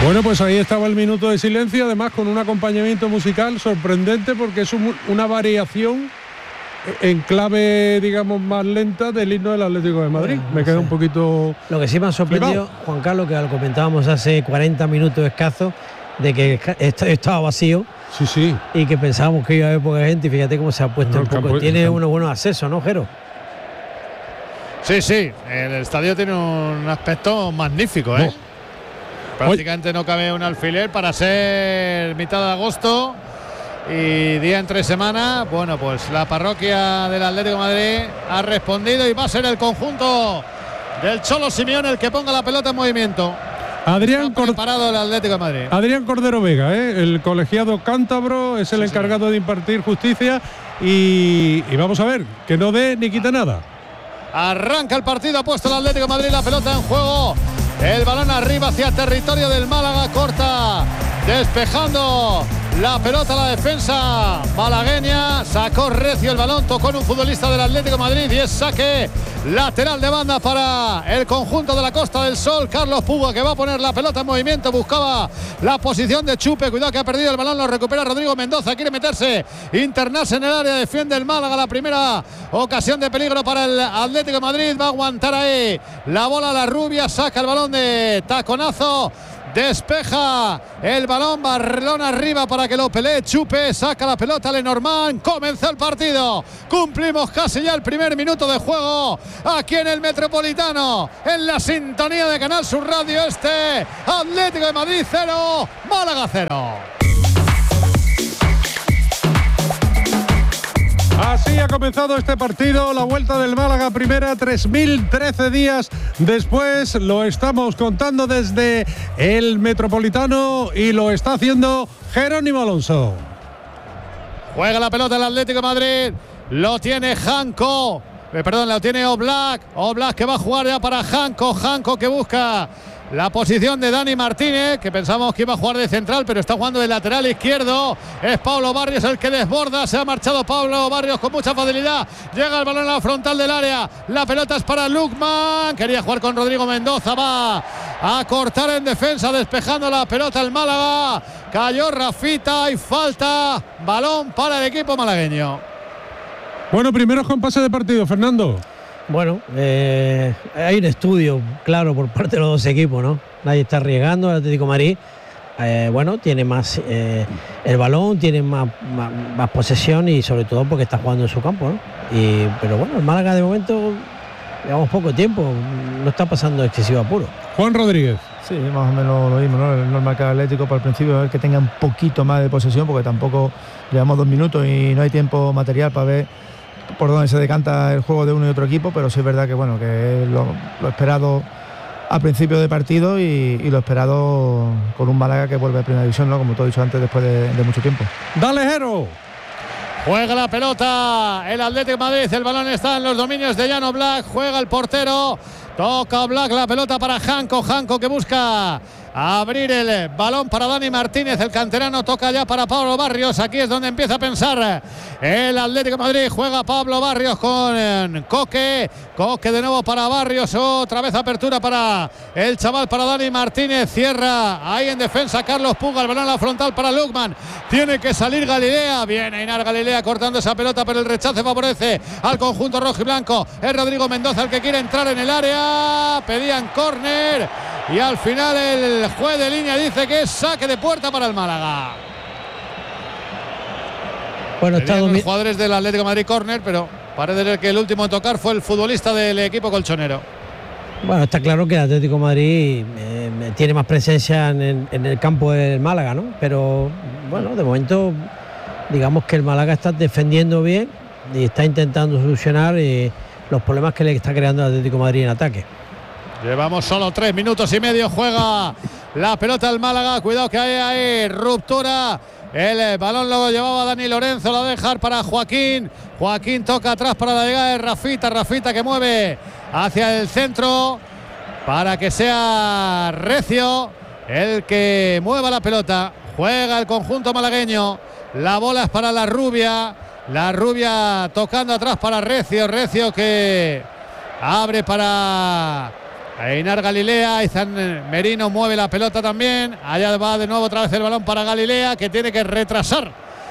Bueno, pues ahí estaba el minuto de silencio, además con un acompañamiento musical sorprendente porque es una variación en clave, digamos, más lenta del himno del Atlético de Madrid. Me queda un poquito... Lo que sí me ha sorprendido, Juan Carlos, que lo comentábamos hace 40 minutos escasos, de que estaba vacío. Sí, sí. Y que pensábamos que iba a haber poca gente y fíjate cómo se ha puesto un poco. Tiene unos buenos accesos, ¿no, Jero? Sí, sí. El estadio tiene un aspecto magnífico, ¿eh? Prácticamente no cabe un alfiler para ser mitad de agosto y día entre semana. Bueno, pues la parroquia del Atlético de Madrid ha respondido y va a ser el conjunto del Cholo Simeone el que ponga la pelota en movimiento. Preparado el Atlético de Madrid. Adrián Cordero Vega, el colegiado cántabro, es el encargado de impartir justicia y vamos a ver, que no dé ni quita nada. Arranca el partido, ha puesto el Atlético de Madrid la pelota en juego. El balón arriba hacia territorio del Málaga, corta, despejando la pelota a la defensa malagueña. Sacó recio el balón, tocó en un futbolista del Atlético de Madrid y es saque lateral de banda para el conjunto de la Costa del Sol. Carlos Púa, que va a poner la pelota en movimiento, buscaba la posición de Chupe, cuidado que ha perdido el balón, lo recupera Rodrigo Mendoza, quiere meterse, internarse en el área, defiende el Málaga, la primera ocasión de peligro para el Atlético de Madrid, va a aguantar ahí la bola la Rubia, saca el balón de taconazo, despeja el balón, balón arriba para que lo pelee Chupe, saca la pelota Lenormand, comenzó el partido, cumplimos casi ya el primer minuto de juego aquí en el Metropolitano, en la sintonía de Canal Sur Radio. Atlético de Madrid 0, Málaga 0. Así ha comenzado este partido, la vuelta del Málaga primera, 3013 días después. Lo estamos contando desde el Metropolitano y lo está haciendo Jerónimo Alonso. Juega la pelota el Atlético de Madrid, lo tiene Janko, lo tiene Oblak que va a jugar ya para Janko que busca la posición de Dani Martínez, que pensamos que iba a jugar de central, pero está jugando de lateral izquierdo. Es Pablo Barrios el que desborda. Se ha marchado Pablo Barrios con mucha facilidad. Llega el balón a la frontal del área. La pelota es para Lukman. Quería jugar con Rodrigo Mendoza. Va a cortar en defensa, despejando la pelota el Málaga. Cayó Rafita y falta. Balón para el equipo malagueño. Bueno, primeros compases de partido, Fernando. Bueno, hay un estudio claro por parte de los dos equipos, ¿no? Nadie está arriesgando. El Atlético de Madrid, tiene más el balón, tiene más posesión y sobre todo porque está jugando en su campo, ¿no? Pero bueno, el Málaga de momento, llevamos poco tiempo, no está pasando excesivo apuro. Juan Rodríguez. Sí, más o menos lo mismo, ¿no? El normal que el Atlético para el principio es que tenga un poquito más de posesión, porque tampoco llevamos 2 minutos y no hay tiempo material para ver por dónde se decanta el juego de uno y otro equipo, pero sí es verdad que bueno, que es lo esperado a principio de partido y lo esperado con un Málaga que vuelve a primera división, ¿no? Como te he dicho antes, después de mucho tiempo. ¡Dale, Jero! Juega la pelota el Atlético de Madrid, el balón está en los dominios de Jan Oblak, juega el portero, toca Oblak, la pelota para Janko que busca abrir el balón para Dani Martínez, el canterano, toca ya para Pablo Barrios. Aquí es donde empieza a pensar el Atlético de Madrid. Juega Pablo Barrios con Coque de nuevo para Barrios, otra vez apertura para el chaval, para Dani Martínez, cierra ahí en defensa Carlos Puga, el balón a la frontal para Lukman, tiene que salir Galilea, viene Ainar Galilea cortando esa pelota, pero el rechace favorece al conjunto rojo y blanco. Es Rodrigo Mendoza el que quiere entrar en el área, pedían córner y al final el juez de línea dice que es saque de puerta para el Málaga. Bueno, está los jugadores del Atlético de Madrid córner, pero parece ser que el último en tocar fue el futbolista del equipo colchonero. Bueno, está claro que el Atlético de Madrid tiene más presencia en el campo del Málaga, ¿no? Pero bueno, de momento digamos que el Málaga está defendiendo bien y está intentando solucionar los problemas que le está creando el Atlético de Madrid en ataque. Llevamos solo 3 minutos y medio, juega la pelota del Málaga, cuidado que hay ruptura, el balón lo llevaba Dani Lorenzo, lo va a dejar para Joaquín toca atrás para la llegada de Rafita que mueve hacia el centro para que sea Recio el que mueva la pelota, juega el conjunto malagueño, la bola es para la Rubia tocando atrás para Recio que abre para Einar Galilea, Izan Merino mueve la pelota también. Allá va de nuevo otra vez el balón para Galilea, que tiene que retrasar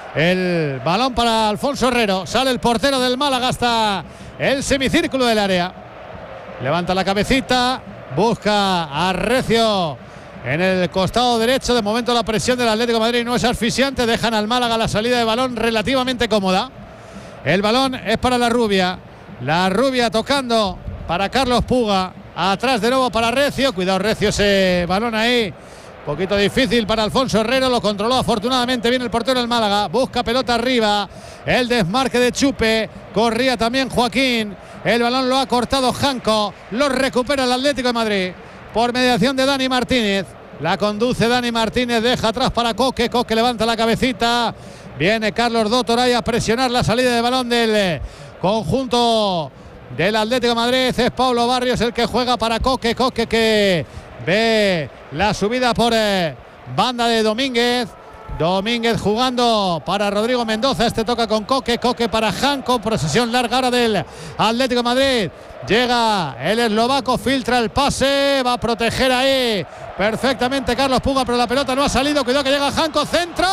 el balón para Alfonso Herrero. Sale el portero del Málaga hasta el semicírculo del área. Levanta la cabecita, busca a Recio en el costado derecho. De momento la presión del Atlético de Madrid no es asfixiante. Dejan al Málaga la salida de balón relativamente cómoda. El balón es para la Rubia. La Rubia tocando para Carlos Puga. Atrás de nuevo para Recio. Cuidado Recio, ese balón ahí. Poquito difícil para Alfonso Herrero. Lo controló afortunadamente bien el portero del Málaga. Busca pelota arriba. El desmarque de Chupe. Corría también Joaquín. El balón lo ha cortado Janco. Lo recupera el Atlético de Madrid por mediación de Dani Martínez. La conduce Dani Martínez. Deja atrás para Coque. Coque levanta la cabecita. Viene Carlos Dotoray a presionar la salida de balón del conjunto del Atlético de Madrid. Es Pablo Barrios el que juega para Coque. Coque que ve la subida por banda de Domínguez. Domínguez jugando para Rodrigo Mendoza. Este toca con Coque. Coque para Janco. Procesión larga ahora del Atlético de Madrid. Llega el eslovaco, filtra el pase. Va a proteger ahí perfectamente Carlos Puga, pero la pelota no ha salido. Cuidado que llega Janco.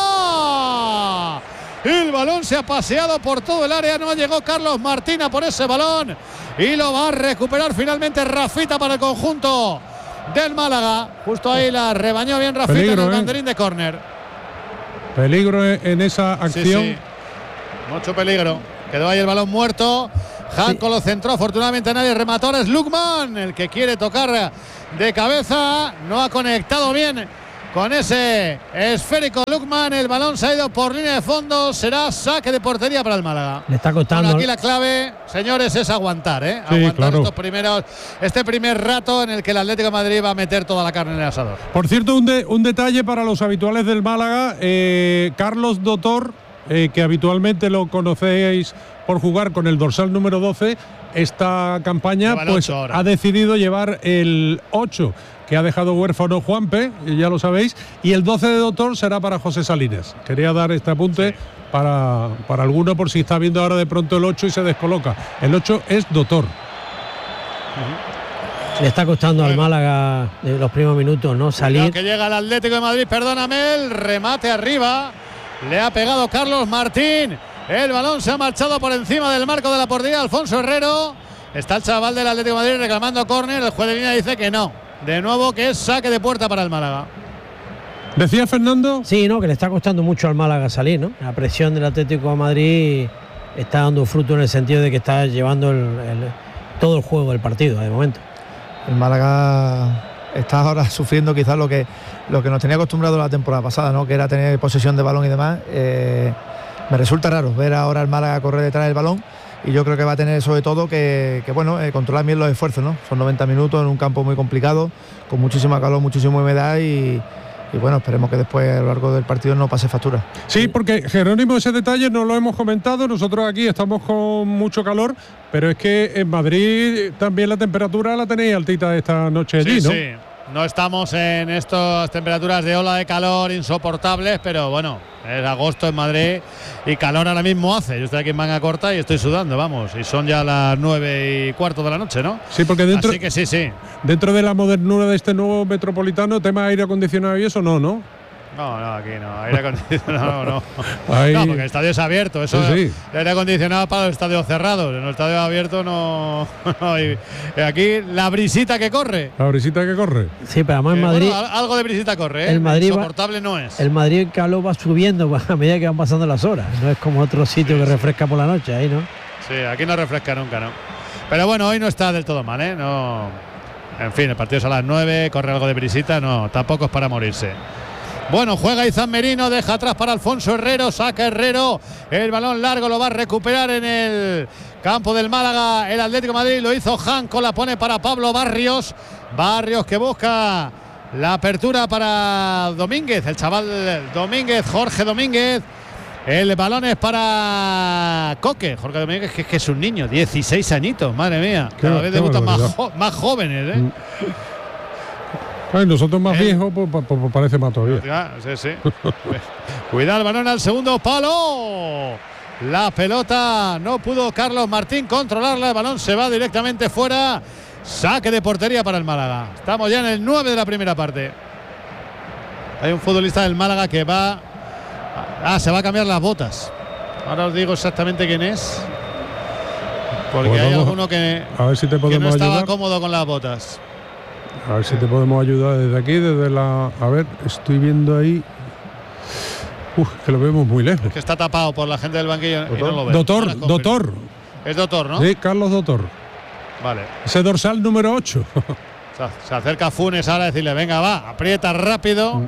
¡Centro! El balón se ha paseado por todo el área. No llegó Carlos Martina por ese balón. Y lo va a recuperar finalmente Rafita para el conjunto del Málaga. Justo ahí la rebañó bien Rafita. Peligro, en el banderín de córner. Peligro en esa acción. Sí. Mucho peligro. Quedó ahí el balón muerto. Janco lo centró. Afortunadamente nadie remató. Ahora es Lukman el que quiere tocar de cabeza. No ha conectado bien con ese esférico Lukman. El balón se ha ido por línea de fondo. Será saque de portería para el Málaga. Le está costando. Bueno, aquí la clave, señores, es aguantar, Sí, aguantar claro. este primer rato en el que el Atlético de Madrid va a meter toda la carne en el asador. Por cierto, un detalle para los habituales del Málaga. Carlos Dotor, que habitualmente lo conocéis por jugar con el dorsal número 12, esta campaña pues ha decidido llevar el 8, que ha dejado huérfano Juanpe, ya lo sabéis, y el 12 de Dotor será para José Salinas. Quería dar este apunte para alguno, por si está viendo ahora de pronto el 8 y se descoloca. El 8 es Dotor. Le está costando al Málaga los primeros minutos, ¿no? Salir. Que llega el Atlético de Madrid, perdóname, el remate arriba. Le ha pegado Carlos Martín. El balón se ha marchado por encima del marco de la portería. Alfonso Herrero. Está el chaval del Atlético de Madrid reclamando córner. El juez de línea dice que no. De nuevo que es saque de puerta para el Málaga. ¿Decía Fernando? Sí, no, que le está costando mucho al Málaga salir, ¿no? La presión del Atlético de Madrid está dando fruto en el sentido de que está llevando todo el juego del partido de momento. El Málaga está ahora sufriendo quizás lo que nos tenía acostumbrado la temporada pasada, ¿no? Que era tener posesión de balón y demás. Me resulta raro ver ahora al Málaga correr detrás del balón, y yo creo que va a tener sobre todo que controlar bien los esfuerzos, ¿no? Son 90 minutos en un campo muy complicado, con muchísima calor, muchísima humedad y bueno, esperemos que después a lo largo del partido no pase factura. Sí, porque Jerónimo, ese detalle no lo hemos comentado. Nosotros aquí estamos con mucho calor, pero es que en Madrid también la temperatura la tenéis altita esta noche allí, ¿no? Sí. No estamos en estas temperaturas de ola de calor insoportables, pero bueno, es agosto en Madrid y calor ahora mismo hace. Yo estoy aquí en manga corta y estoy sudando, vamos, y son ya las 9:15 de la noche, ¿no? Sí, porque dentro, así que sí. Dentro de la modernura de este nuevo Metropolitano, tema aire acondicionado y eso, no. No, aquí no, aire acondicionado no. Ahí. No, porque el estadio es abierto, eso sí. El aire acondicionado para los estadios cerrados, en el estadio abierto no hay. Aquí la brisita que corre. La brisita que corre. Sí, pero además en Madrid. Bueno, algo de brisita corre, ¿eh? El Madrid insoportable no es. El Madrid el calor va subiendo a medida que van pasando las horas. No es como otro sitio que refresca por la noche, ahí, ¿no? Sí, aquí no refresca nunca, ¿no? Pero bueno, hoy no está del todo mal, ¿eh? No. En fin, el partido es a las 9, corre algo de brisita, no, tampoco es para morirse. Bueno, juega Izan Merino, deja atrás para Alfonso Herrero, saca Herrero, el balón largo lo va a recuperar en el campo del Málaga, el Atlético de Madrid, lo hizo Janco, la pone para Pablo Barrios, Barrios que busca la apertura para Domínguez, el chaval Domínguez, Jorge Domínguez, el balón es para Coque, Jorge Domínguez que es un niño, 16 añitos, madre mía, cada vez debutan más jóvenes, ¿eh? Ay, nosotros más viejos, pues parece más todavía. Sí. Cuidado el balón al segundo palo. La pelota no pudo Carlos Martín controlarla. El balón se va directamente fuera Saque de portería para el Málaga. Estamos ya en el 9 de la primera parte. Hay un futbolista del Málaga que va... se va a cambiar las botas. Ahora os digo exactamente quién es. Porque pues hay alguno que, a ver si te que podemos no estaba ayudar. cómodo con las botas. A ver si te podemos ayudar desde aquí, desde la... A ver, estoy viendo ahí... que lo vemos muy lejos. Que está tapado por la gente del banquillo y no lo ve. Doctor. Es Doctor, ¿no? Sí, Carlos Doctor. Vale. Ese dorsal número 8. Se acerca Funes ahora a decirle, venga, va, aprieta rápido,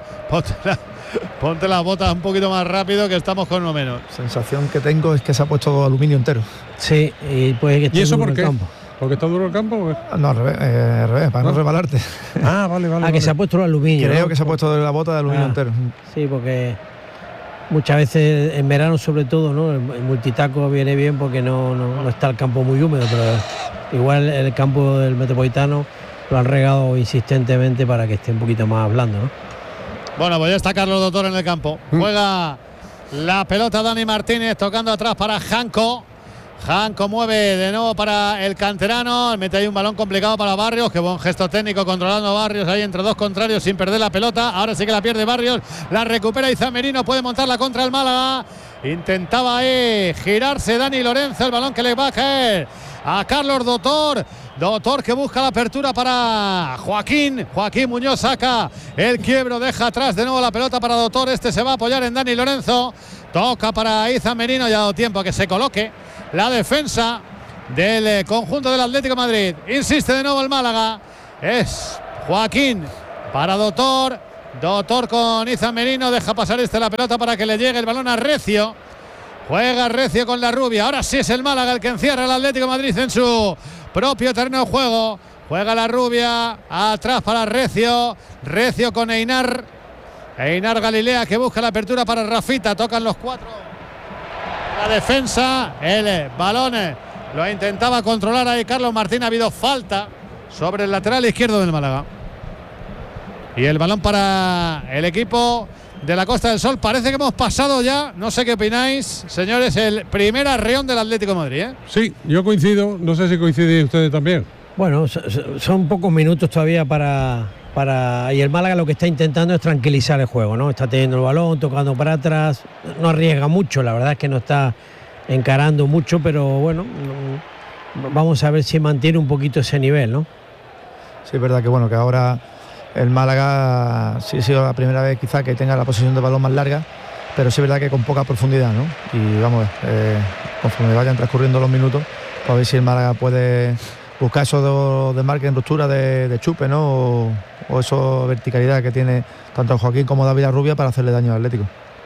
ponte las botas un poquito más rápido que estamos con uno menos. Sensación que tengo es que se ha puesto aluminio entero. Sí, y puede que esté ¿Y eso duro por el qué? campo. ¿Porque está duro el campo? ¿O qué? No, al revés, para no rebalarte. Vale. Que se ha puesto el aluminio. Creo ¿no? que se ha puesto la bota de aluminio entero. Sí, porque muchas veces en verano sobre todo, ¿no? El multitaco viene bien porque no está el campo muy húmedo, pero igual el campo del Metropolitano lo han regado insistentemente para que esté un poquito más blando, ¿no? Bueno, pues ya está Carlos Doctor en el campo. Juega la pelota Dani Martínez tocando atrás para Janko. Janko mueve de nuevo para el canterano. Mete ahí un balón complicado para Barrios. Qué buen gesto técnico controlando a Barrios ahí entre dos contrarios sin perder la pelota. Ahora sí que la pierde Barrios. La recupera Izamerino. Puede montarla contra el Málaga. Intentaba girarse Dani Lorenzo. El balón que le va a caer a Carlos Doctor. Doctor que busca la apertura para Joaquín. Joaquín Muñoz saca el quiebro. Deja atrás de nuevo la pelota para Doctor. Este se va a apoyar en Dani Lorenzo. Toca para Izamerino. Ya ha dado tiempo a que se coloque la defensa del conjunto del Atlético de Madrid. Insiste de nuevo el Málaga. Es Joaquín para Doctor. Doctor con Izamerino. Deja pasar la pelota para que le llegue el balón a Recio. Juega Recio con la rubia. Ahora sí es el Málaga el que encierra al Atlético de Madrid en su propio terreno de juego. Juega la rubia. Atrás para Recio. Recio con Einar. Einar Galilea que busca la apertura para Rafita. Tocan los cuatro. La defensa, el balón lo intentaba controlar ahí Carlos Martín. Ha habido falta sobre el lateral izquierdo del Málaga. Y el balón para el equipo de la Costa del Sol. Parece que hemos pasado ya, no sé qué opináis, señores, el primer arreón del Atlético de Madrid, ¿eh? Sí, yo coincido. No sé si coinciden ustedes también. Bueno, son pocos minutos todavía y el Málaga lo que está intentando es tranquilizar el juego, ¿no? Está teniendo el balón, tocando para atrás, no arriesga mucho, la verdad es que no está encarando mucho, pero bueno, vamos a ver si mantiene un poquito ese nivel, ¿no? Sí, es verdad que bueno, que ahora el Málaga sí ha sido la primera vez quizá que tenga la posesión de balón más larga, pero sí es verdad que con poca profundidad, ¿no? Y vamos, conforme vayan transcurriendo los minutos, para ver si el Málaga puede buscar eso de marca en ruptura de chupe, ¿no? O eso verticalidad que tiene tanto Joaquín como David Arrubia para hacerle daño al Atlético.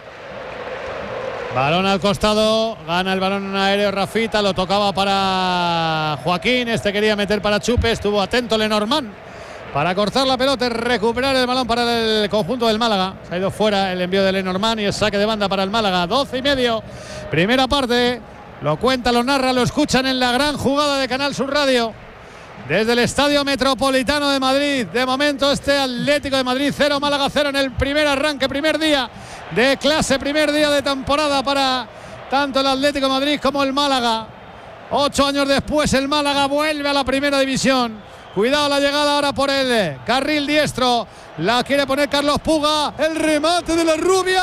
Balón al costado, gana el balón en aéreo Rafita, lo tocaba para Joaquín, quería meter para Chupe, estuvo atento Lenormand para cortar la pelota y recuperar el balón para el conjunto del Málaga. Se ha ido fuera el envío de Lenormand y el saque de banda para el Málaga. 12:30, primera parte, lo cuenta, lo narra, lo escuchan en la gran jugada de Canal Sur Radio. Desde el Estadio Metropolitano de Madrid, de momento Atlético de Madrid 0, Málaga 0 en el primer arranque, primer día de clase, primer día de temporada para tanto el Atlético de Madrid como el Málaga. 8 años después el Málaga vuelve a la primera división. Cuidado la llegada ahora por el carril diestro. La quiere poner Carlos Puga. El remate de la rubia.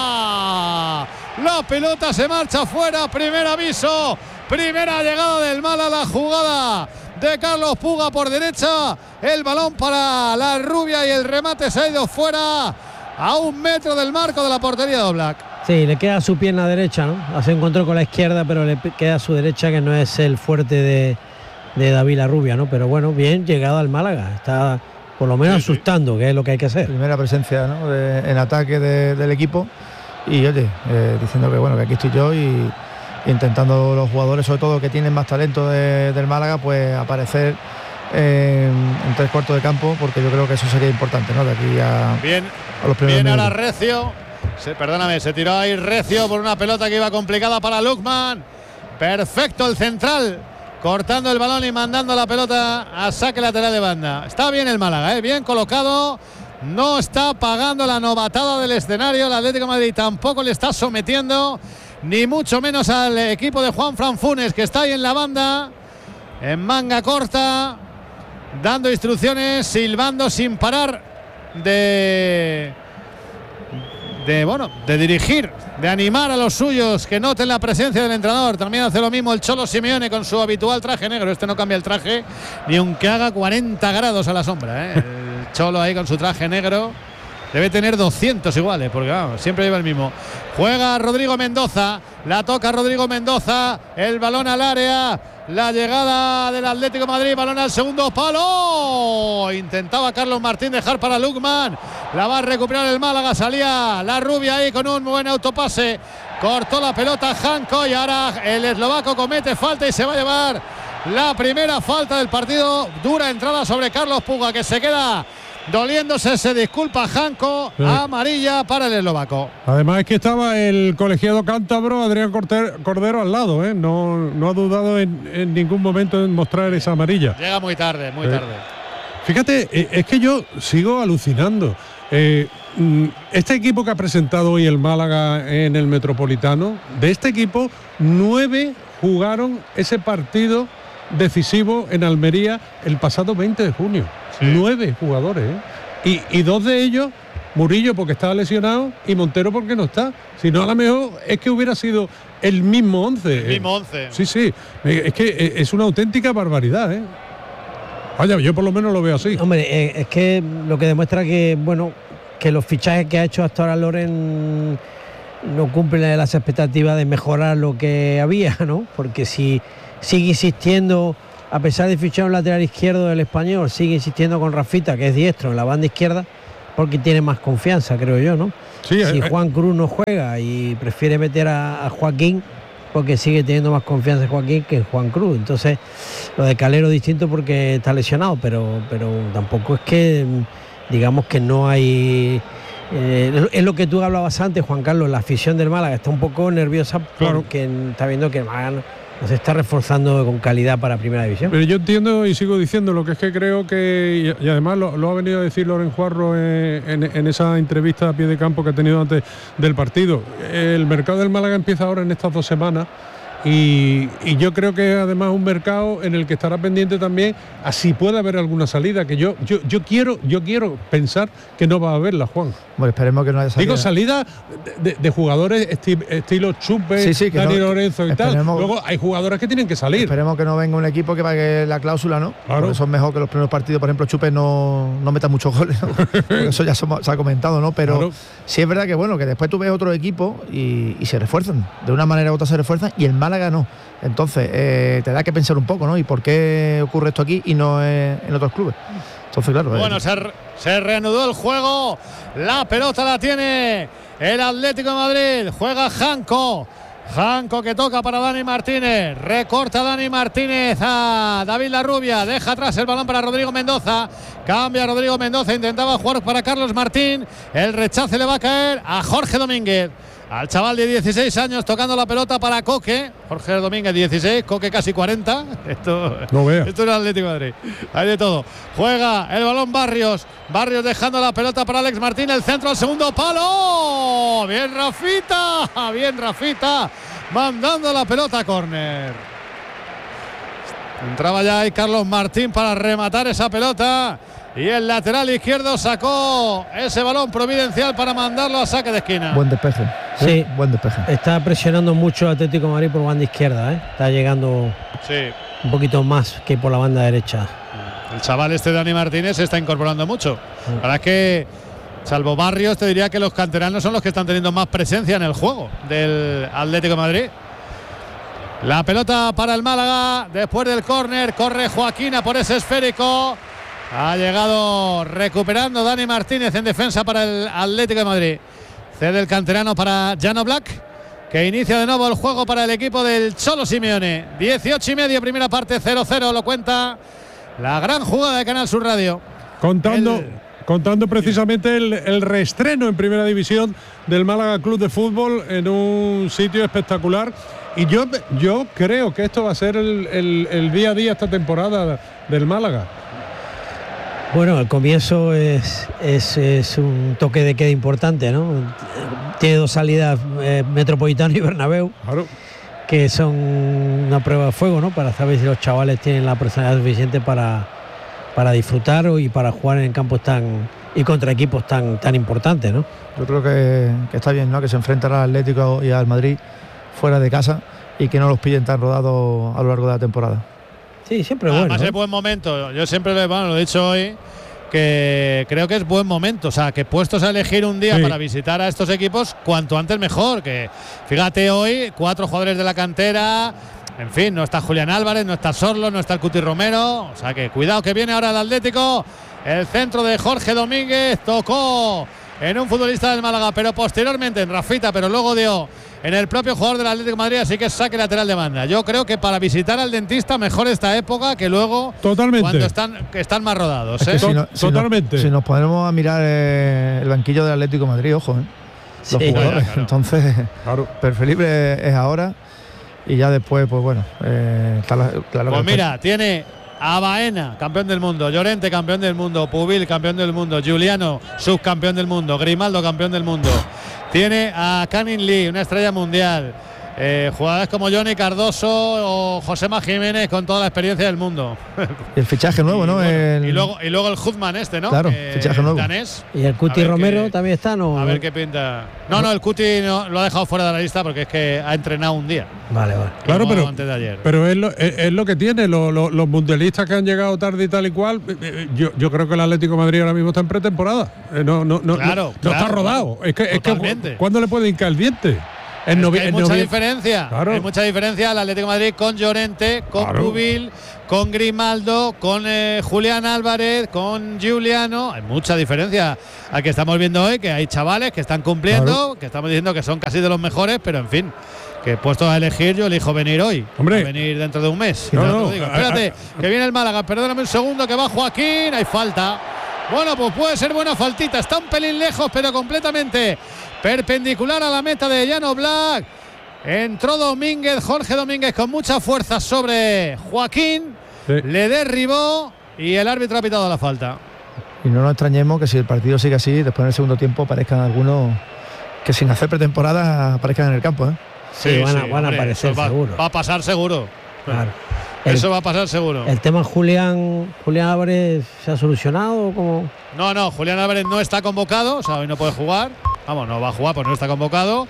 La pelota se marcha fuera. Primer aviso. Primera llegada del Málaga. La jugada de Carlos Puga por derecha. El balón para la rubia y el remate se ha ido fuera a 1 metro del marco de la portería de Oblak. Sí, le queda su pierna derecha, ¿no? Se encontró con la izquierda, pero le queda su derecha, que no es el fuerte de David Larrubia, ¿no? Pero bueno, bien llegado al Málaga. Está por lo menos asustando, que es lo que hay que hacer. Primera presencia, ¿no? En ataque del equipo. Y oye, diciendo que bueno, que aquí estoy yo y intentando los jugadores, sobre todo que tienen más talento del Málaga, pues aparecer en 3/4 de campo, porque yo creo que eso sería importante, ¿no? De aquí a los primeros bien ahora minutos. Recio. Se tiró ahí Recio por una pelota que iba complicada para Lukman. Perfecto el central, cortando el balón y mandando la pelota a saque lateral de banda. Está bien el Málaga, bien colocado. No está pagando la novatada del escenario. El Atlético de Madrid tampoco le está sometiendo, ni mucho menos al equipo de Juanfran Funes, que está ahí en la banda, en manga corta. dando instrucciones, silbando sin parar de dirigir, de animar a los suyos, que noten la presencia del entrenador. También hace lo mismo el Cholo Simeone con su habitual traje negro. Este no cambia el traje ni aunque haga 40 grados a la sombra, El Cholo ahí con su traje negro. Debe tener 200 iguales, porque vamos, siempre lleva el mismo. Juega Rodrigo Mendoza, la toca Rodrigo Mendoza, el balón al área, la llegada del Atlético de Madrid, balón al segundo palo. Intentaba Carlos Martín dejar para Lukman, la va a recuperar el Málaga, salía la rubia ahí con un buen autopase, cortó la pelota Janko y ahora el eslovaco comete falta y se va a llevar la primera falta del partido. Dura entrada sobre Carlos Puga, que se queda doliéndose, se disculpa Janko, amarilla para el eslovaco. Además es que estaba el colegiado cántabro Adrián Cordero al lado, no ha dudado en ningún momento en mostrar esa amarilla. Llega muy tarde, muy tarde. Fíjate, es que yo sigo alucinando. Este equipo que ha presentado hoy el Málaga en el Metropolitano, de este equipo 9 jugaron ese partido decisivo en Almería el pasado 20 de junio. 9 jugadores, y 2 de ellos, Murillo porque estaba lesionado y Montero porque no está. Si no, a lo mejor es que hubiera sido el mismo 11. El mismo 11. Sí. Es que es una auténtica barbaridad, Vaya, yo por lo menos lo veo así. Hombre, es que lo que demuestra que, que los fichajes que ha hecho hasta ahora Loren no cumplen las expectativas de mejorar lo que había, ¿no? Porque si sigue insistiendo, a pesar de fichar un lateral izquierdo del Español, sigue insistiendo con Rafita, que es diestro, en la banda izquierda, porque tiene más confianza, creo yo, ¿no? Sí, si Juan Cruz no juega y prefiere meter a Joaquín, porque sigue teniendo más confianza en Joaquín que en Juan Cruz. Entonces, lo de Calero es distinto porque está lesionado, pero tampoco es que, digamos que no hay... es lo que tú hablabas antes, Juan Carlos, la afición del Málaga está un poco nerviosa porque está viendo que el Málaga no se está reforzando con calidad para Primera División. Pero yo entiendo y sigo diciendo lo que es que creo que, y además lo ha venido a decir Loren Juarro en esa entrevista a pie de campo que ha tenido antes del partido. El mercado del Málaga empieza ahora en estas 2 semanas y yo creo que además es un mercado en el que estará pendiente también a si puede haber alguna salida, que yo quiero pensar que no va a haberla, Juan. Bueno, esperemos que no haya salida. Digo, salida de jugadores estilo Chupe, Dani Lorenzo y tal. Luego hay jugadores que tienen que salir. Esperemos que no venga un equipo que pague la cláusula, ¿no? Claro. Porque son mejor que los primeros partidos. Por ejemplo, Chupe no meta muchos goles, ¿no? Porque eso ya se ha comentado, ¿no? Pero claro, sí es verdad que que después tú ves otro equipo y se refuerzan. De una manera u otra se refuerzan y el Málaga no. Entonces, te da que pensar un poco, ¿no? ¿Y por qué ocurre esto aquí y no en otros clubes? Entonces, claro. Bueno, se reanudó el juego. La pelota la tiene el Atlético de Madrid. Juega Janko. Janko que toca para Dani Martínez. Recorta Dani Martínez a David Larrubia. Deja atrás el balón para Rodrigo Mendoza. Cambia Rodrigo Mendoza. Intentaba jugar para Carlos Martín. El rechace le va a caer a Jorge Domínguez. Al chaval de 16 años tocando la pelota para Coque. Jorge Domínguez 16, Coque casi 40. Esto es el Atlético de Madrid. Hay de todo. Juega el balón Barrios. Barrios dejando la pelota para Alex Martín. El centro al segundo palo. Bien Rafita. Mandando la pelota a córner. Entraba ya ahí Carlos Martín para rematar esa pelota. Y el lateral izquierdo sacó ese balón providencial para mandarlo a saque de esquina. Buen despeje. Sí, buen despeje. Está presionando mucho el Atlético de Madrid por banda izquierda, Está llegando un poquito más que por la banda derecha. El chaval Dani Martínez se está incorporando mucho. La verdad es que, salvo Barrios, te diría que los canteranos son los que están teniendo más presencia en el juego del Atlético de Madrid. La pelota para el Málaga después del córner. Corre Joaquín a por ese esférico. Ha llegado recuperando Dani Martínez en defensa para el Atlético de Madrid. Cede el canterano para Jano Black, que inicia de nuevo el juego para el equipo del Cholo Simeone. 18:30, primera parte, 0-0. Lo cuenta la gran jugada de Canal Sur Radio. Contando precisamente el reestreno en Primera División del Málaga Club de Fútbol en un sitio espectacular. Y yo creo que esto va a ser el día a día esta temporada del Málaga. Bueno, el comienzo es un toque de queda importante, ¿no? Tiene 2 salidas, Metropolitano y Bernabéu, claro, que son una prueba de fuego, ¿no? Para saber si los chavales tienen la personalidad suficiente para para disfrutar y para jugar en campos y contra equipos tan importantes, ¿no? Yo creo que está bien, ¿no? Que se enfrentan al Atlético y al Madrid fuera de casa y que no los pillen tan rodados a lo largo de la temporada. Sí, siempre bueno. Además es buen momento. Yo siempre lo he dicho hoy, que creo que es buen momento. O sea, que puestos a elegir un día para visitar a estos equipos, cuanto antes mejor. Que fíjate hoy, 4 jugadores de la cantera. En fin, no está Julián Álvarez, no está Sorlo, no está el Cuti Romero. O sea que cuidado, que viene ahora el Atlético. El centro de Jorge Domínguez tocó en un futbolista del Málaga, pero posteriormente en Rafita, pero luego dio en el propio jugador del Atlético de Madrid, así que saque lateral de banda. Yo creo que para visitar al dentista mejor esta época que luego cuando están más rodados. Es que totalmente. Si nos ponemos a mirar el banquillo del Atlético de Madrid, ojo, los jugadores. Claro. Entonces, preferible es ahora y ya después, pues bueno, claro. Pues mira, tiene a Baena, campeón del mundo, Llorente, campeón del mundo, Pubil, campeón del mundo, Giuliano, subcampeón del mundo, Grimaldo, campeón del mundo. Tiene a Canning Lee, una estrella mundial. Jugadores como Johnny Cardoso o Josema Jiménez con toda la experiencia del mundo. Y el fichaje nuevo, ¿no? Y luego el Huzman ¿no? Claro, fichaje nuevo. Danés. Y el Cuti Romero también está, ¿no? A ver qué pinta. No, el Cuti lo ha dejado fuera de la lista porque es que ha entrenado un día. Vale. Claro, pero antes de ayer. Pero es lo que tiene. Los mundialistas que han llegado tarde y tal y cual. Yo creo que el Atlético de Madrid ahora mismo está en pretemporada. No está rodado. Es que ¿cuándo le puede hincar el diente? Hay mucha diferencia. Claro. Hay mucha diferencia el Atlético de Madrid con Llorente, con Pubil, con Grimaldo, con Julián Álvarez, con Giuliano. Hay mucha diferencia al que estamos viendo hoy, que hay chavales que están cumpliendo, que estamos diciendo que son casi de los mejores, pero en fin, que puestos a elegir, yo elijo venir hoy. Hombre. A venir dentro de un mes. Digo. Espérate, que viene el Málaga. Perdóname un segundo, que va Joaquín. Hay falta. Bueno, pues puede ser buena faltita. Está un pelín lejos, pero completamente perpendicular a la meta de Llano Black. Entró Domínguez, Jorge Domínguez, con mucha fuerza sobre Joaquín. Le derribó y el árbitro ha pitado la falta. Y no nos extrañemos que si el partido sigue así, después en el segundo tiempo aparezcan algunos que sin hacer pretemporada aparezcan en el campo, ¿eh? Sí, van a aparecer seguro. Va a pasar seguro. Claro. Eso va a pasar seguro. ¿El tema Julián Álvarez se ha solucionado? ¿Cómo? No, Julián Álvarez no está convocado, o sea, hoy no puede jugar. Vamos, no va a jugar, pues no está convocado.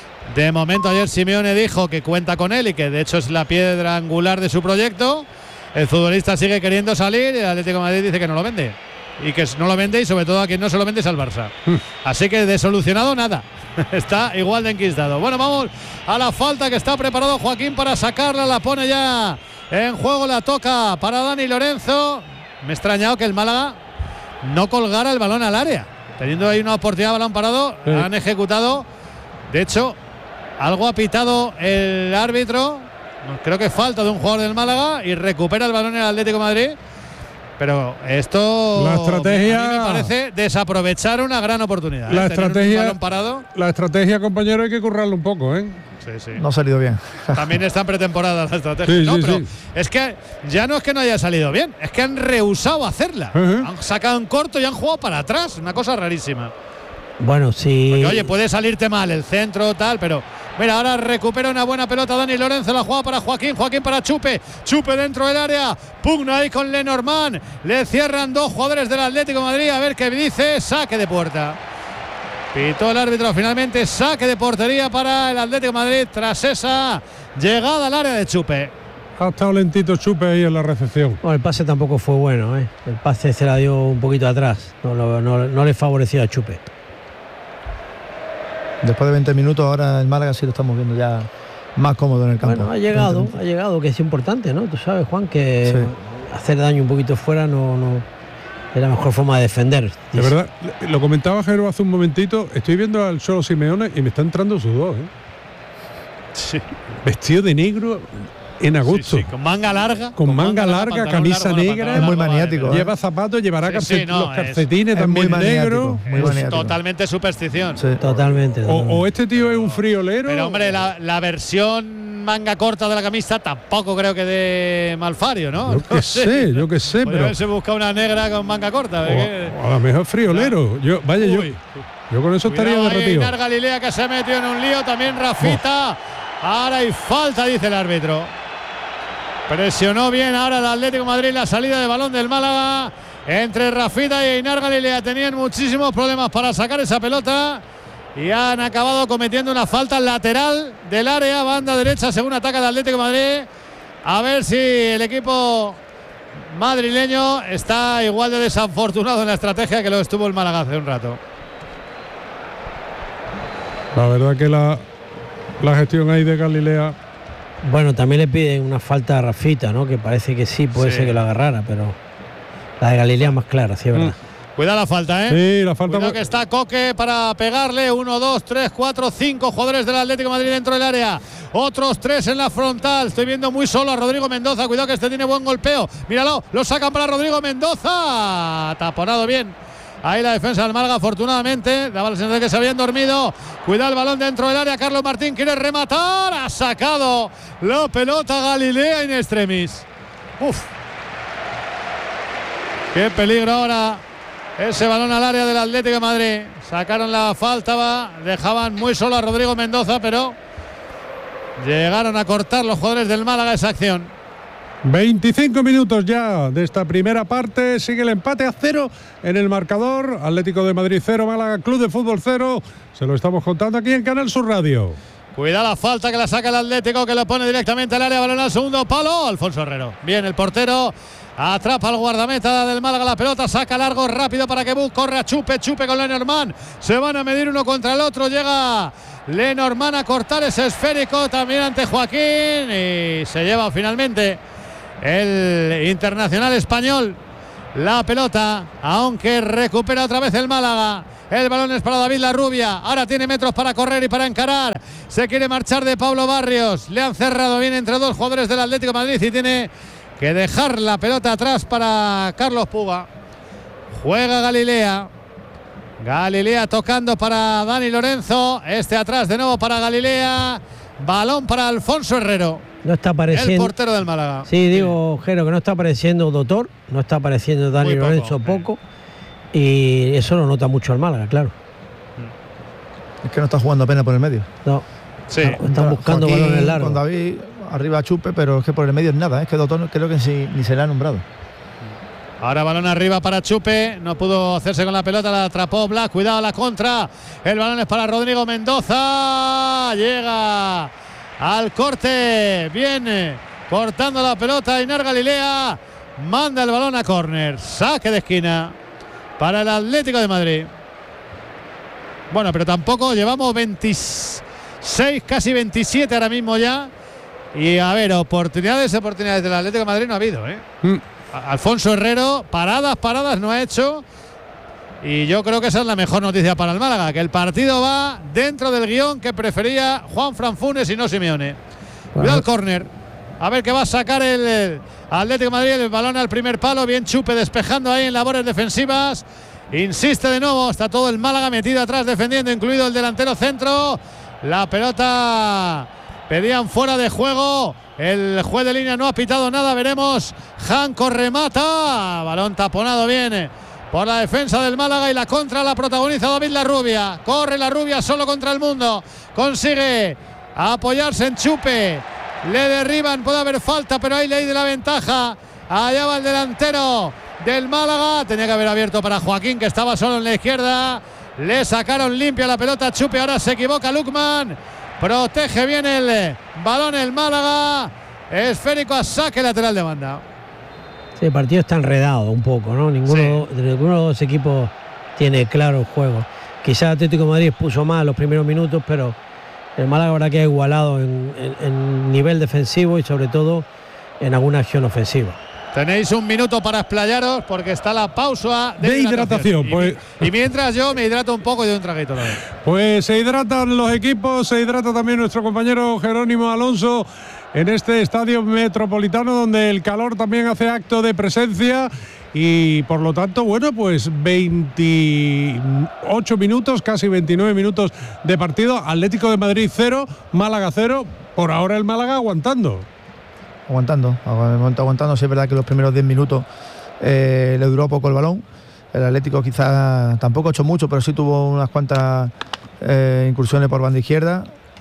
De momento ayer Simeone dijo que cuenta con él y que de hecho es la piedra angular de su proyecto. El futbolista sigue queriendo salir y el Atlético de Madrid dice que no lo vende. Y que no lo vende, y sobre todo a quien no se lo vende es al Barça. Así que de solucionado nada. Está igual de enquistado. Bueno, vamos a la falta que está preparado Joaquín para sacarla. La pone ya en juego, la toca para Dani Lorenzo. Me he extrañado que el Málaga no colgara el balón al área. Teniendo ahí una oportunidad de balón parado, han ejecutado. De hecho, algo ha pitado el árbitro. Creo que falta de un jugador del Málaga y recupera el balón en el Atlético de Madrid. Pero esto la estrategia, a mí me parece desaprovechar una gran oportunidad. La estrategia, un balón parado. La estrategia, compañero, hay que currarlo un poco, ¿eh? Sí. No ha salido bien. También está en pretemporada la estrategia. Pero es que ya no es que no haya salido bien, es que han rehusado hacerla. Han sacado en corto y han jugado para atrás. Una cosa rarísima. Bueno, sí. Porque, oye, puede salirte mal el centro, tal, pero mira, ahora recupera una buena pelota Dani Lorenzo, la juega para Joaquín para Chupe dentro del área, pugna ahí con Lenormand, le cierran dos jugadores del Atlético de Madrid, a ver qué dice, saque de puerta. Pitó el árbitro finalmente, saque de portería para el Atlético de Madrid tras esa llegada al área de Chupe. Ha estado lentito Chupe ahí en la recepción. Bueno, el pase tampoco fue bueno, ¿eh? El pase se la dio un poquito atrás, no le favoreció a Chupe. Después de 20 minutos ahora el Málaga sí lo estamos viendo ya más cómodo en el campo. Bueno, ha llegado, que es importante, ¿no? Tú sabes, Juan, que hacer daño un poquito fuera no es la mejor forma de defender. De verdad, lo comentaba Jero hace un momentito, estoy viendo al Cholo Simeone y me está entrando sudor, ¿eh? Sí. Vestido de negro en agosto. Sí, con manga larga. Con manga larga, camisa negra. Es muy maniático. Lleva zapatos, llevará los calcetines también negros. Muy maniático. Totalmente superstición. Sí. Totalmente. O este tío es un friolero. Pero hombre, la versión manga corta de la camisa tampoco creo que de Malfario, ¿no? Yo qué sé. Podría pero haberse buscado una negra con manga corta. O a lo mejor friolero. Yo con eso estaría derretido. Inar Galilea, que se ha metido en un lío. También Rafita. Ahora hay falta, dice el árbitro. Presionó bien ahora el Atlético de Madrid la salida de balón del Málaga. Entre Rafita y Einar Galilea tenían muchísimos problemas para sacar esa pelota y han acabado cometiendo una falta lateral del área, banda derecha, según ataca el Atlético de Madrid. A ver si el equipo madrileño está igual de desafortunado en la estrategia que lo estuvo el Málaga hace un rato. La verdad que la gestión ahí de Galilea. Bueno, también le piden una falta a Rafita, ¿no? Que parece que sí, puede ser que lo agarrara, pero la de Galilea más clara, sí, es verdad. Cuidado la falta, ¿eh? Sí, la falta. Cuidado que está Coque para pegarle. 1, 2, 3, 4, 5 jugadores del Atlético de Madrid dentro del área. Otros 3 en la frontal. Estoy viendo muy solo a Rodrigo Mendoza. Cuidado que este tiene buen golpeo. Míralo, lo sacan para Rodrigo Mendoza. Taponado bien. Ahí la defensa del Málaga, afortunadamente. Daba la sensación de que se habían dormido. Cuidado el balón dentro del área. Carlos Martín quiere rematar. Ha sacado la pelota Galilea in extremis. Uf. Qué peligro ahora. Ese balón al área del Atlético de Madrid. Sacaron la falta, dejaban muy solo a Rodrigo Mendoza, pero llegaron a cortar los jugadores del Málaga esa acción. 25 minutos ya de esta primera parte. Sigue el empate a 0 en el marcador. Atlético de Madrid 0, Málaga Club de Fútbol 0. Se lo estamos contando aquí en Canal Sur Radio. Cuidado la falta que la saca el Atlético, que lo pone directamente al área. Balón al segundo palo. Alfonso Herrero. Bien el portero. Atrapa al guardameta del Málaga la pelota, saca largo rápido para que Buc corre a Chupe con Lenormand. Se van a medir uno contra el otro. Llega Lenormand a cortar ese esférico también ante Joaquín y se lleva finalmente el internacional español la pelota, aunque recupera otra vez el Málaga. El balón es para David Larrubia. Ahora tiene metros para correr y para encarar. Se quiere marchar de Pablo Barrios. Le han cerrado bien entre dos jugadores del Atlético de Madrid y tiene que dejar la pelota atrás para Carlos Puga. Juega Galilea. Galilea tocando para Dani Lorenzo. Este atrás de nuevo para Galilea. Balón para Alfonso Herrero. No está apareciendo. El portero del Málaga. Sí, digo, Jero, que no está apareciendo Doctor. No está apareciendo Dani Lorenzo poco. Y eso lo nota mucho el Málaga, claro. Es que no está jugando apenas por el medio. No. Sí. Están buscando Joaquín, balones largos. Con David arriba Chupe, pero es que por el medio es nada. Es que Doctor creo que ni se le ha nombrado. Ahora balón arriba para Chupe. No pudo hacerse con la pelota, la atrapó Black. Cuidado la contra. El balón es para Rodrigo Mendoza. Llega al corte. Viene cortando la pelota Einar Galilea. Manda el balón a córner. Saque de esquina para el Atlético de Madrid. Bueno, pero tampoco llevamos 26, casi 27 ahora mismo ya. Y a ver, oportunidades del Atlético de Madrid no ha habido, ¿eh? Alfonso Herrero, paradas no ha hecho. Y yo creo que esa es la mejor noticia para el Málaga, que el partido va dentro del guión que prefería Juan Fran Funes y no Simeone. Cuidado el córner. A ver qué va a sacar el Atlético de Madrid. El balón al primer palo. Bien Chupe despejando ahí en labores defensivas. Insiste de nuevo. Está todo el Málaga metido atrás defendiendo, incluido el delantero centro. La pelota pedían fuera de juego. El juez de línea no ha pitado nada. Veremos. Janco remata. Balón taponado bien por la defensa del Málaga y la contra la protagoniza David Larrubia. Corre Larrubia solo contra el mundo. Consigue apoyarse en Chupe. Le derriban, puede haber falta, pero hay ley de la ventaja. Allá va el delantero del Málaga. Tenía que haber abierto para Joaquín, que estaba solo en la izquierda. Le sacaron limpia la pelota a Chupe. Ahora se equivoca Lukman. Protege bien el balón el Málaga. Esférico a saque lateral de banda. Sí, el partido está enredado un poco, ¿no? Ninguno de los dos equipos tiene claro el juego. Quizás Atlético de Madrid puso más los primeros minutos, pero el Málaga ahora que ha igualado en nivel defensivo y sobre todo en alguna acción ofensiva. Tenéis un minuto para explayaros porque está la pausa de hidratación. Y mientras yo me hidrato un poco y doy un traguito. Pues se hidratan los equipos, se hidrata también nuestro compañero Jerónimo Alonso en este estadio metropolitano donde el calor también hace acto de presencia. Y por lo tanto, bueno, pues 28 minutos, casi 29 minutos de partido. Atlético de Madrid 0, Málaga 0. Por ahora el Málaga aguantando. Aguantando, sí, es verdad que los primeros 10 minutos le duró poco el balón. El Atlético quizás tampoco ha hecho mucho, pero sí tuvo unas cuantas incursiones por banda izquierda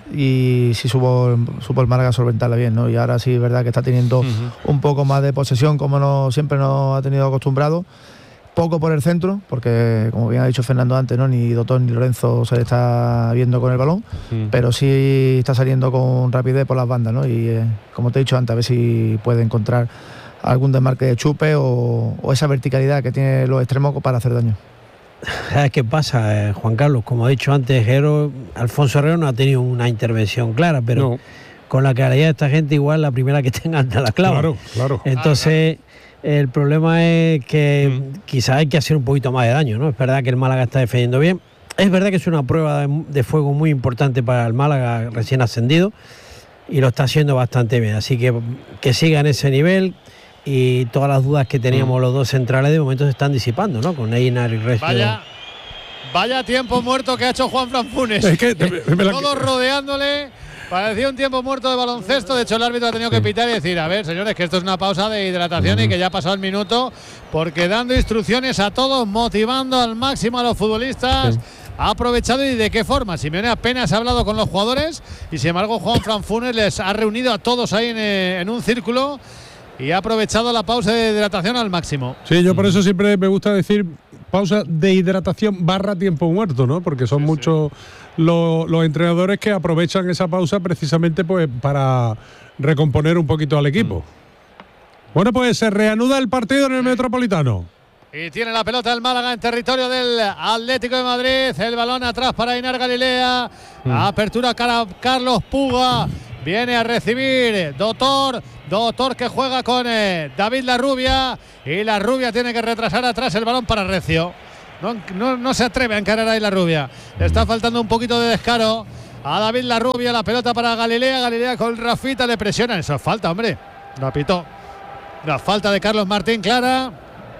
y sí supo el Málaga solventarla bien, ¿no? Y ahora sí es verdad que está teniendo un poco más de posesión, como siempre nos ha tenido acostumbrado. Poco por el centro, porque como bien ha dicho Fernando antes, ¿no? Ni Dotón ni Lorenzo se le está viendo con el balón, pero sí está saliendo con rapidez por las bandas, ¿no? Y como te he dicho antes, a ver si puede encontrar algún desmarque de Chupe o esa verticalidad que tiene los extremos para hacer daño. ¿Sabes qué pasa, Juan Carlos? Como ha dicho antes, Alfonso Herrero no ha tenido una intervención clara, pero no. Con la claridad de esta gente, igual la primera que tenga ante la clava. Claro. Entonces, el problema es que quizás hay que hacer un poquito más de daño, ¿no? Es verdad que el Málaga está defendiendo bien. Es verdad que es una prueba de fuego muy importante para el Málaga recién ascendido y lo está haciendo bastante bien. Así que siga en ese nivel. Y todas las dudas que teníamos los dos centrales de momento se están disipando, ¿no? Con Einar y Recio. Vaya tiempo muerto que ha hecho Juanfran Funes. Es que todos rodeándole. Parecía un tiempo muerto de baloncesto. De hecho, el árbitro ha tenido que pitar y decir: a ver, señores, que esto es una pausa de hidratación y que ya ha pasado el minuto. Porque dando instrucciones a todos, motivando al máximo a los futbolistas. Ha aprovechado y de qué forma. Simeone apenas ha hablado con los jugadores y, sin embargo, Juanfran Funes les ha reunido a todos ahí en un círculo. Y ha aprovechado la pausa de hidratación al máximo. Sí, yo por eso siempre me gusta decir pausa de hidratación / tiempo muerto, ¿no? Porque son muchos los entrenadores que aprovechan esa pausa precisamente pues para recomponer un poquito al equipo. Bueno, pues se reanuda el partido en el Metropolitano. Y tiene la pelota el Málaga en territorio del Atlético de Madrid. El balón atrás para Einar Galilea. Apertura Carlos Puga. Viene a recibir Dotor que juega con David Larrubia. Y Larrubia tiene que retrasar atrás el balón para Recio. No se atreve a encarar ahí Larrubia. Le está faltando un poquito de descaro a David Larrubia. La pelota para Galilea. Galilea con Rafita le presionan. Eso es falta, hombre. La pitó. La falta de Carlos Martín clara.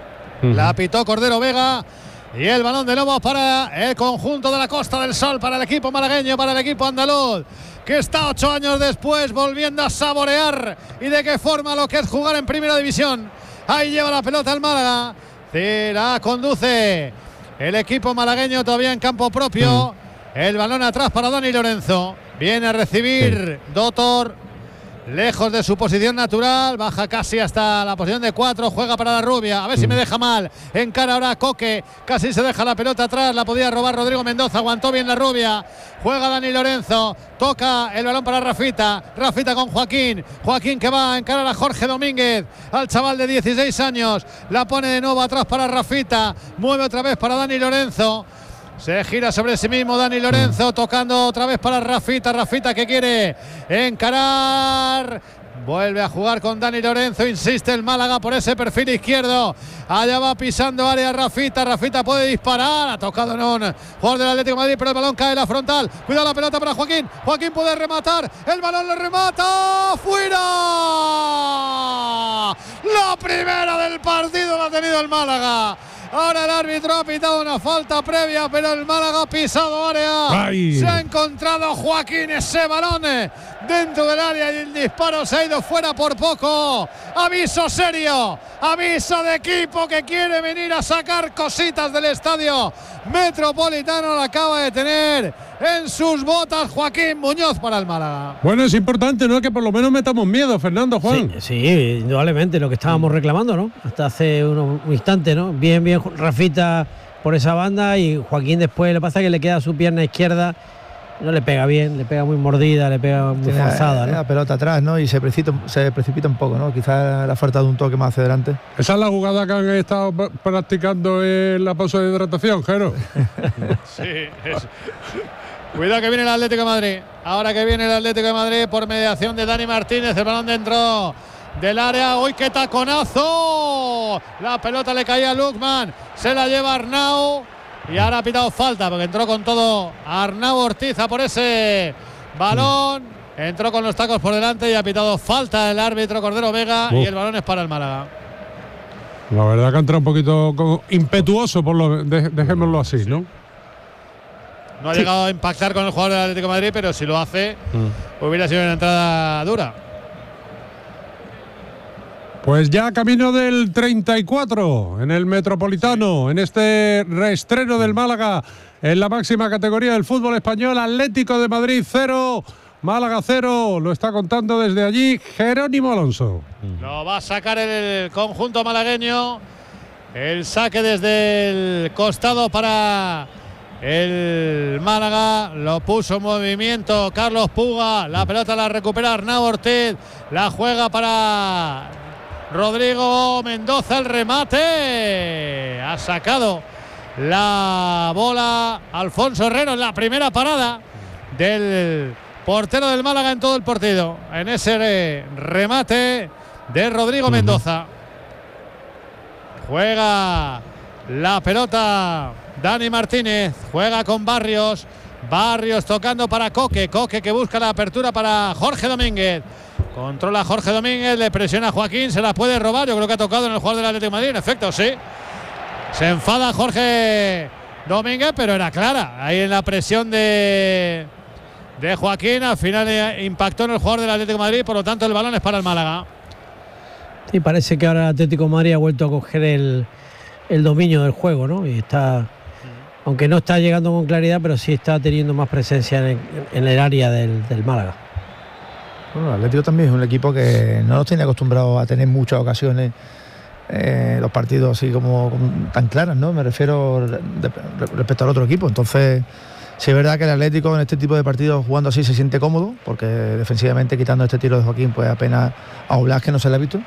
La pitó Cordero Vega. Y el balón de nuevo para el conjunto de la Costa del Sol, para el equipo malagueño, para el equipo andaluz, que está 8 años después volviendo a saborear y de qué forma lo que es jugar en primera división. Ahí lleva la pelota el Málaga, la conduce el equipo malagueño todavía en campo propio. El balón atrás para Dani Lorenzo, viene a recibir Dotor, lejos de su posición natural, baja casi hasta la posición de 4, juega para Larrubia, a ver si me deja mal, encara ahora Coque, casi se deja la pelota atrás, la podía robar Rodrigo Mendoza, aguantó bien Larrubia, juega Dani Lorenzo, toca el balón para Rafita con Joaquín que va a encarar a Jorge Domínguez, al chaval de 16 años, la pone de nuevo atrás para Rafita, mueve otra vez para Dani Lorenzo. Se gira sobre sí mismo Dani Lorenzo, tocando otra vez para Rafita que quiere encarar. Vuelve a jugar con Dani Lorenzo, insiste el Málaga por ese perfil izquierdo. Allá va pisando área Rafita puede disparar. Ha tocado en un jugador del Atlético de Madrid, pero el balón cae en la frontal. Cuidado la pelota para Joaquín puede rematar. El balón le remata. ¡Fuera! La primera del partido la ha tenido el Málaga. Ahora el árbitro ha pitado una falta previa, pero el Málaga ha pisado área. ¡Ay! Se ha encontrado Joaquín ese balón dentro del área y el disparo se ha ido fuera por poco. Aviso serio, aviso de equipo que quiere venir a sacar cositas del estadio Metropolitano. Lo acaba de tener en sus botas Joaquín Muñoz para el Málaga. Bueno, es importante, ¿no?, que por lo menos metamos miedo, Fernando, Juan. Sí, indudablemente, lo que estábamos reclamando, ¿no? Hasta hace un instante, ¿no? Bien Rafita por esa banda y Joaquín después, le pasa que le queda su pierna izquierda, no le pega bien, le pega muy mordida, le pega muy forzada, ¿no? La pelota atrás, ¿no? Y se precipita un poco, ¿no? Quizás la falta de un toque más hacia adelante. Esa es la jugada que han estado practicando en la pausa de hidratación, Jero. Sí, cuidado que viene el Atlético de Madrid. Ahora que viene el Atlético de Madrid por mediación de Dani Martínez, el balón dentro del área. ¡Uy, qué taconazo! La pelota le caía a Lukman, se la lleva Arnau y ahora ha pitado falta porque entró con todo Arnau Ortiz a por ese balón. Entró con los tacos por delante y ha pitado falta el árbitro Cordero Vega y el balón es para el Málaga. La verdad que ha entrado un poquito impetuoso, dejémoslo así, ¿no? No ha llegado a impactar con el jugador del Atlético de Madrid, pero si lo hace, hubiera sido una entrada dura. Pues ya camino del 34 en el Metropolitano, en este reestreno del Málaga en la máxima categoría del fútbol español. Atlético de Madrid 0, Málaga 0. Lo está contando desde allí Jerónimo Alonso. Lo va a sacar el conjunto malagueño. El saque desde el costado para el Málaga. Lo puso en movimiento Carlos Puga. La pelota la recupera Arnau Ortiz. La juega para Rodrigo Mendoza. El remate. Ha sacado la bola Alfonso Herrero en la primera parada del portero del Málaga en todo el partido. En ese remate de Rodrigo Mendoza. Juega la pelota Dani Martínez. Juega con Barrios. Barrios tocando para Coque. Coque que busca la apertura para Jorge Domínguez. Controla Jorge Domínguez. Le presiona a Joaquín. Se la puede robar. Yo creo que ha tocado en el jugador del Atlético de Madrid. En efecto, sí. Se enfada Jorge Domínguez, pero era clara. Ahí en la presión de Joaquín. Al final impactó en el jugador del Atlético de Madrid. Por lo tanto, el balón es para el Málaga. Sí, parece que ahora el Atlético de Madrid ha vuelto a coger el dominio del juego, ¿no? Y está, aunque no está llegando con claridad, pero sí está teniendo más presencia en el área del Málaga. Bueno, el Atlético también es un equipo que no nos tiene acostumbrados a tener muchas ocasiones los partidos así como tan claras, ¿no? Me refiero respecto al otro equipo. Entonces, sí es verdad que el Atlético en este tipo de partidos jugando así se siente cómodo, porque defensivamente quitando este tiro de Joaquín, pues apenas a Oblak que no se le ha visto.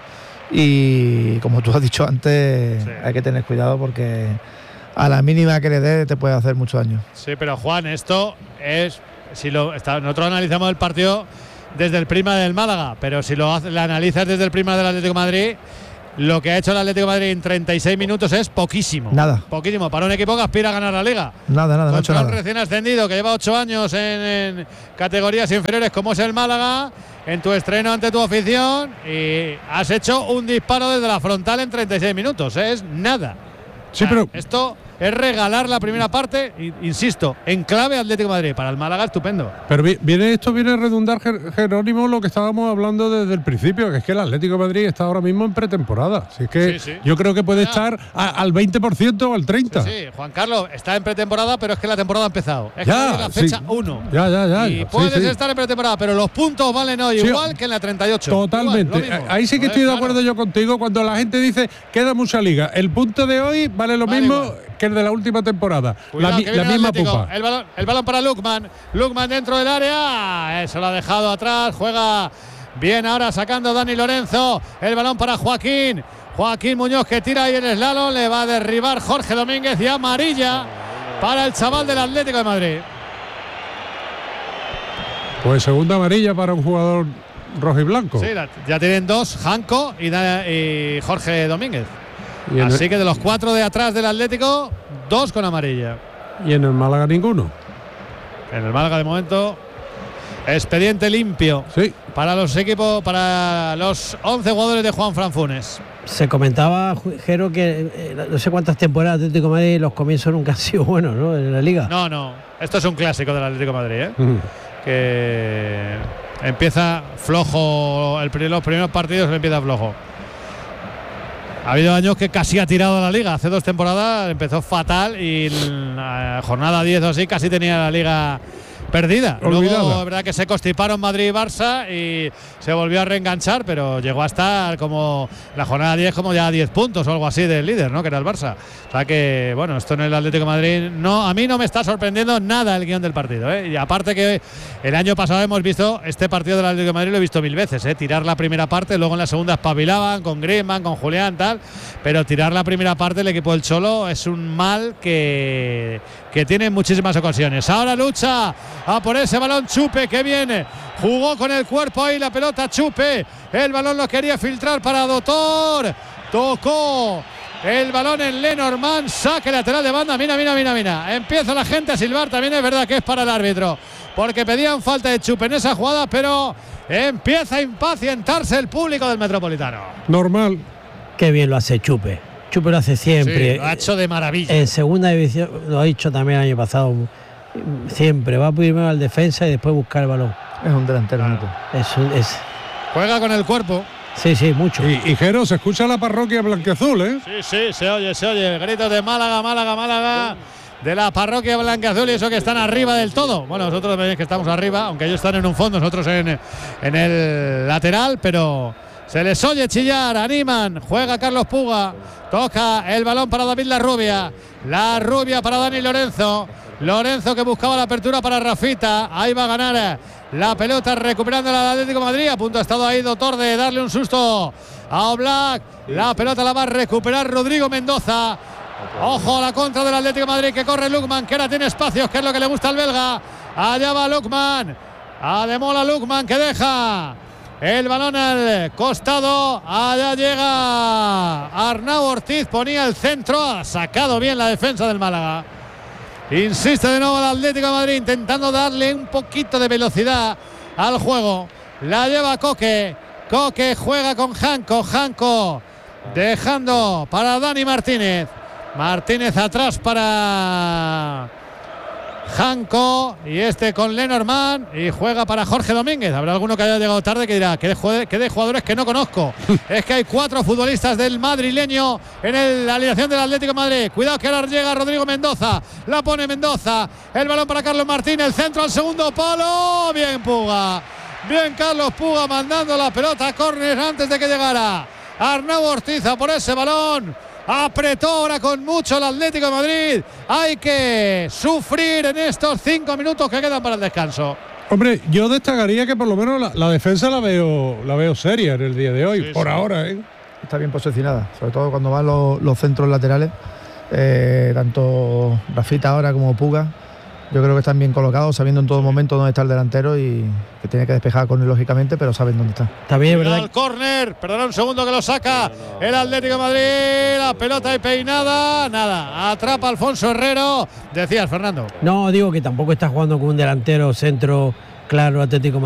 Y como tú has dicho antes, sí, hay que tener cuidado porque a la mínima que le dé te puede hacer mucho daño. Sí, pero Juan, esto es, nosotros analizamos el partido desde el prisma del Málaga, pero si lo analizas desde el prisma del Atlético de Madrid, lo que ha hecho el Atlético de Madrid en 36 minutos es poquísimo. Nada. Poquísimo. Para un equipo que aspira a ganar la Liga. Nada, no ha hecho nada. Un recién ascendido que lleva 8 años en categorías inferiores como es el Málaga, en tu estreno ante tu afición, y has hecho un disparo desde la frontal en 36 minutos. Es nada. Sí, pero esto es regalar la primera parte, insisto, en clave Atlético de Madrid. Para el Málaga, estupendo. Pero viene a redundar, Jerónimo, lo que estábamos hablando desde el principio, que es que el Atlético de Madrid está ahora mismo en pretemporada. Así que sí. Yo creo que puede estar al 20% o al 30%. Sí, Juan Carlos, está en pretemporada, pero es que la temporada ha empezado. Es que es la fecha 1. Ya. Y puedes estar en pretemporada, pero los puntos valen hoy igual que en la 38. Totalmente. Igual, ahí sí que estoy de acuerdo yo contigo cuando la gente dice queda mucha liga. El punto de hoy vale lo mismo igual que el de la última temporada. Cuidado, la misma pupa. El balón para Lukman. Lukman dentro del área. Eso lo ha dejado atrás. Juega bien ahora sacando Dani Lorenzo. El balón para Joaquín. Joaquín Muñoz que tira ahí en el slalom. Le va a derribar Jorge Domínguez y amarilla para el chaval del Atlético de Madrid. Pues segunda amarilla para un jugador rojo y blanco. Sí, ya tienen 2, Janko y Jorge Domínguez. Así que de los 4 de atrás del Atlético, 2 con amarilla. Y en el Málaga ninguno. En el Málaga de momento, expediente limpio para los equipos, para los 11 jugadores de Juanfran Funes. Se comentaba, Jero, que no sé cuántas temporadas de Atlético de Madrid los comienzos nunca han sido buenos, ¿no? En la Liga. No. Esto es un clásico del Atlético de Madrid, que empieza flojo, los primeros partidos le empieza flojo. Ha habido años que casi ha tirado a la Liga. Hace 2 temporadas empezó fatal y en la jornada 10 o así casi tenía la Liga perdida. Olvidada. Luego, la verdad que se constiparon Madrid y Barça y se volvió a reenganchar, pero llegó a estar como la jornada 10 como ya 10 puntos o algo así del líder, ¿no? Que era el Barça. O sea que, bueno, esto en el Atlético de Madrid a mí no me está sorprendiendo nada el guión del partido, ¿eh? Y aparte que el año pasado hemos visto este partido del Atlético de Madrid, lo he visto 1000 veces, ¿eh? Tirar la primera parte, luego en la segunda espabilaban con Griezmann, con Julián, tal, pero tirar la primera parte el equipo del Cholo es un mal que tiene muchísimas ocasiones. Ahora lucha a por ese balón Chupe, que viene, jugó con el cuerpo ahí la pelota Chupe, el balón lo quería filtrar para Dotor, tocó el balón en Lenormand, saque lateral de banda, mira, empieza la gente a silbar, también es verdad que es para el árbitro, porque pedían falta de Chupe en esa jugada, pero empieza a impacientarse el público del Metropolitano. Normal. Qué bien lo hace Chupe. Chupe lo hace siempre. Sí, lo ha hecho de maravilla. En segunda división, lo ha hecho también el año pasado, siempre va primero al defensa y después buscar el balón. Es un delantero. Juega con el cuerpo. Sí, mucho. Y Jero, se escucha la parroquia blanquiazul, ¿eh? Sí, se oye. Gritos de Málaga. de la parroquia blanqueazul y eso que están arriba del todo. Bueno, nosotros veis que estamos arriba, aunque ellos están en un fondo, nosotros en el lateral, pero se les oye chillar, animan, juega Carlos Puga, toca el balón para David La Rubia para Dani Lorenzo que buscaba la apertura para Rafita, ahí va a ganar la pelota recuperando la Atlético de Madrid, a punto ha estado ahí Doctor de darle un susto a Oblak, la pelota la va a recuperar Rodrigo Mendoza. Ojo a la contra del Atlético de Madrid que corre Lukman, que ahora tiene espacios, que es lo que le gusta al belga. Allá va Lukman, a demola Lukman que deja el balón al costado. Allá llega Arnau Ortiz, ponía el centro, ha sacado bien la defensa del Málaga. Insiste de nuevo el Atlético de Madrid intentando darle un poquito de velocidad al juego. La lleva Coque juega con Janko dejando para Dani Martínez atrás para Janko y este con Lenormand y juega para Jorge Domínguez. Habrá alguno que haya llegado tarde que dirá que de jugadores que no conozco. Es que hay 4 futbolistas del madrileño en la alineación del Atlético de Madrid. Cuidado que ahora llega Rodrigo Mendoza, la pone Mendoza, el balón para Carlos Martínez, el centro al segundo palo, bien Puga, bien Carlos Puga mandando la pelota a córner antes de que llegara Arnau Ortiz por ese balón. Apretó ahora con mucho el Atlético de Madrid. Hay que sufrir en estos 5 minutos que quedan para el descanso. Hombre, yo destacaría que por lo menos la defensa la veo seria en el día de hoy, por ahora, ¿eh? Está bien posicionada, sobre todo cuando van los centros laterales, tanto Rafita ahora como Puga. Yo creo que están bien colocados, sabiendo en todo momento dónde está el delantero y que tiene que despejar con él, lógicamente, pero saben dónde está. Está bien, ¿verdad? El córner, perdona un segundo que lo saca el Atlético de Madrid, la pelota ahí peinada, nada, atrapa Alfonso Herrero. Decías, Fernando. No, digo que tampoco está jugando con un delantero centro claro Atlético